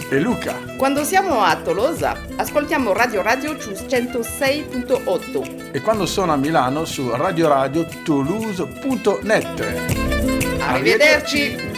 e Luca. Quando siamo a Tolosa, ascoltiamo Radio Radio su 106.8. E quando sono a Milano su radioradio toulouse.net. Arrivederci!